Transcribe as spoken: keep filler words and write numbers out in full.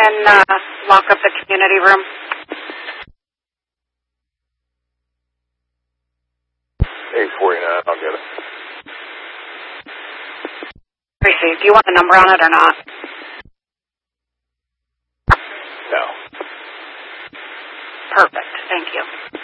and uh, lock up the community room? eight forty-nine, I'll get it. Tracy, do you want the number on it or not? No. Perfect. Thank you.